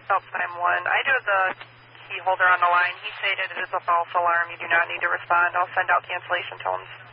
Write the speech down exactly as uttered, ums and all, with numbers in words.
Phelps nine one one. I do have the key holder on the line. He stated it is a false alarm. You do not need to respond. I'll send out cancellation tones.